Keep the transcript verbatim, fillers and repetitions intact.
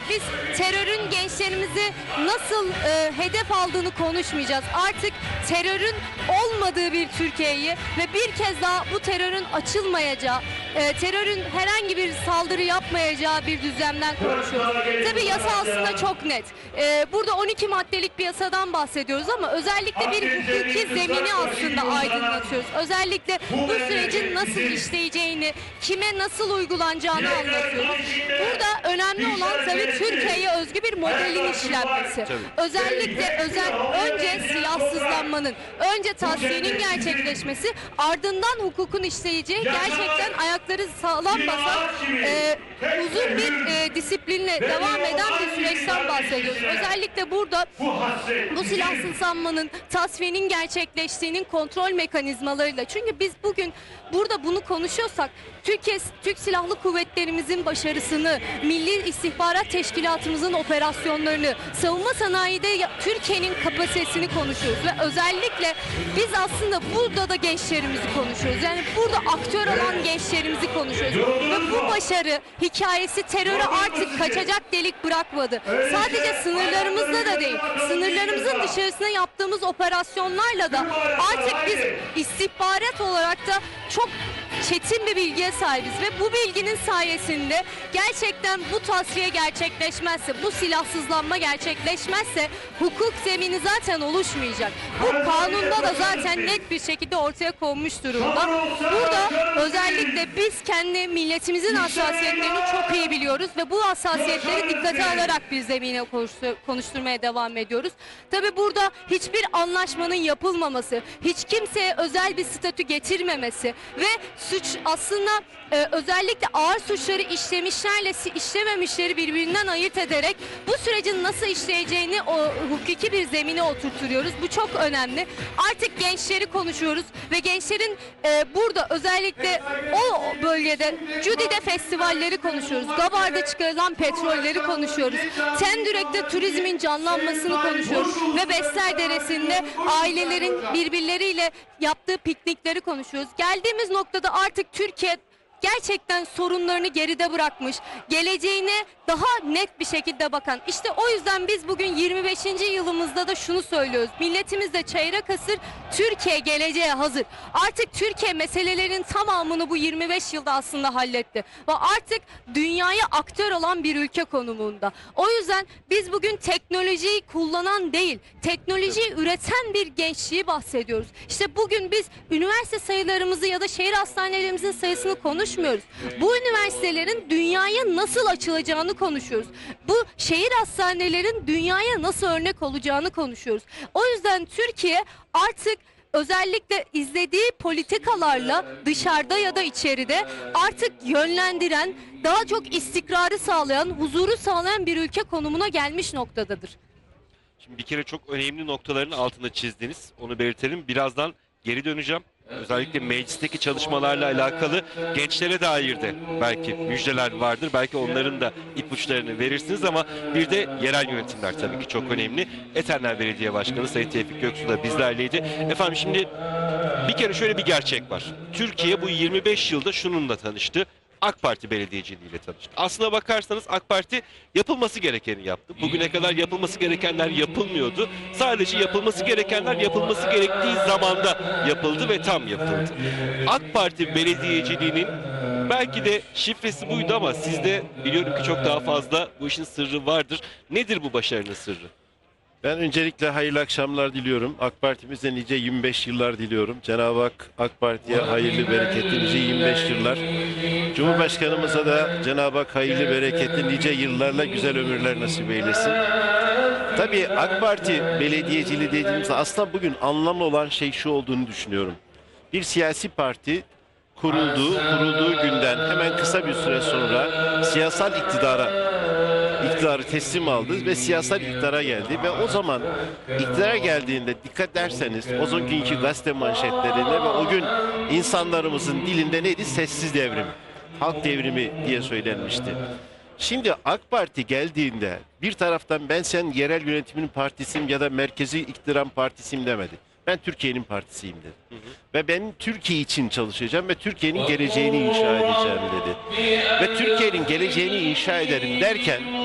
biz terörün gençlerimizi nasıl e, hedef aldığını konuşmayacağız. Artık terörün olmadığı bir Türkiye'yi ve bir kez daha bu terörün açılmayacağı, e, terörün herhangi bir saldırı yapmayacağı bir düzlemden konuşuyoruz. Tabii yasa aslında çok net. E, burada on iki maddelik bir yasadan bahsediyoruz ama özellikle bir hukuki zemini aslında aydınlatıyoruz. Özellikle bu sürecin nasıl işleyeceğini, kime nasıl uygulanacağını anlatıyoruz. Burada önemli olan tabii Türkiye'ye özgü bir modelin işlenmesi. Özellikle özel önce silahsızlanmanın, önce tasfiyenin gerçekleşmesi, ardından hukukun işleyeceği, gerçekten ayakları sağlam basan e, uzun bir e, disiplinle devam eden bir süreçten bahsediyoruz. Özellikle burada bu silahsızlanmanın, tasfiyenin gerçekleştiğinin kontrol mekanizmalarıyla. Çünkü biz bugün burada bunu konuşuyorsak Türkiye Türk Silahlı Kuvvetlerimizin başarısını, Milli İstihbarat Teşkilatımızın operasyonlarını, savunma sanayide Türkiye'nin kapasitesini konuşuyoruz ve özellikle biz aslında burada da gençlerimizi konuşuyoruz. Yani burada aktör olan gençlerimizi konuşuyoruz. Ve bu başarı hikayesi teröre artık kaçacak delik bırakmadı. Sadece sınırlarımızda da değil, sınırlarımızın dışarısına yaptığımız operasyonlarla da artık biz istihbarat olarak da çok çetin bir bilgiye sahibiz ve bu bilginin sayesinde gerçekten bu tasfiye gerçekleşmezse, bu silahsızlanma gerçekleşmezse hukuk zemini zaten oluşmayacak. Bu kanunda da zaten net bir şekilde ortaya konmuş durumda. Burada özellikle biz kendi milletimizin hassasiyetlerini çok iyi biliyoruz ve bu hassasiyetleri dikkate alarak bir zemine konuşturmaya devam ediyoruz. Tabii burada hiçbir anlaşmanın yapılmaması, hiç kimseye özel bir statü getirmemesi ve suç aslında e, özellikle ağır suçları işlemişlerle işlememişleri birbirinden ayırt ederek bu sürecin nasıl işleyeceğini o hukuki bir zemine oturtuyoruz. Bu çok önemli. Artık gençleri konuşuyoruz ve gençlerin e, burada özellikle o bölgede Cudi'de festivalleri konuşuyoruz. Gabar'da çıkarılan petrolleri konuşuyoruz. Tendürek'te turizmin canlanmasını konuşuyoruz ve Besler Deresi'nde ailelerin birbirleriyle yaptığı piknikleri konuşuyoruz. Geldiğimiz noktada artık Türkiye gerçekten sorunlarını geride bırakmış, geleceğine daha net bir şekilde bakan. İşte o yüzden biz bugün yirmi beşinci yılımızda da şunu söylüyoruz. Milletimiz de çeyrek asır Türkiye geleceğe hazır. Artık Türkiye meselelerin tamamını bu yirmi beş yılda aslında halletti. Ve artık dünyaya aktör olan bir ülke konumunda. O yüzden biz bugün teknolojiyi kullanan değil, teknolojiyi üreten bir gençliği bahsediyoruz. İşte bugün biz üniversite sayılarımızı ya da şehir hastanelerimizin sayısını konuşmuyoruz. Bu üniversitelerin dünyaya nasıl açılacağını konuşuyoruz. Bu şehir hastanelerin dünyaya nasıl örnek olacağını konuşuyoruz. O yüzden Türkiye artık özellikle izlediği politikalarla dışarıda ya da içeride artık yönlendiren, daha çok istikrarı sağlayan, huzuru sağlayan bir ülke konumuna gelmiş noktadadır. Şimdi bir kere çok önemli noktaların altını çizdiniz. Onu belirtelim. Birazdan geri döneceğim. Özellikle meclisteki çalışmalarla alakalı gençlere dair de belki müjdeler vardır. Belki onların da ipuçlarını verirsiniz ama bir de yerel yönetimler tabii ki çok önemli. Etenler Belediye Başkanı Sayın Tevfik Göksu da bizlerleydi. Efendim şimdi bir kere şöyle bir gerçek var. Türkiye bu yirmi beş yılda şununla tanıştı. AK Parti belediyeciliğiyle tanıştı. Aslına bakarsanız AK Parti yapılması gerekeni yaptı. Bugüne kadar yapılması gerekenler yapılmıyordu. Sadece yapılması gerekenler yapılması gerektiği zamanda yapıldı ve tam yapıldı. AK Parti belediyeciliğinin belki de şifresi buydu ama sizde biliyorum ki çok daha fazla bu işin sırrı vardır. Nedir bu başarının sırrı? Ben öncelikle hayırlı akşamlar diliyorum. AK Parti'mize nice yirmi beş yıllar diliyorum. Cenab-ı Hak AK Parti'ye hayırlı, bereketli nice yirmi beş yıllar. Cumhurbaşkanımıza da Cenab-ı Hak hayırlı, bereketli nice yıllarla güzel ömürler nasip eylesin. Tabii AK Parti belediyeciliği dediğimizde aslında bugün anlamlı olan şey şu olduğunu düşünüyorum. Bir siyasi parti kurulduğu, kurulduğu günden hemen kısa bir süre sonra siyasal iktidara iktidarı teslim aldı ve siyasal iktidara geldi ve o zaman iktidara geldiğinde dikkat ederseniz o zamanki gazete manşetlerinde ve o gün insanlarımızın dilinde neydi? Sessiz devrim, halk devrimi diye söylenmişti. Şimdi AK Parti geldiğinde bir taraftan ben sen yerel yönetimin partisiyim ya da merkezi iktidarın partisiyim demedi. Ben Türkiye'nin partisiyim dedi. Hı hı. Ve ben Türkiye için çalışacağım ve Türkiye'nin geleceğini inşa edeceğim dedi. Ve Türkiye'nin geleceğini inşa ederim derken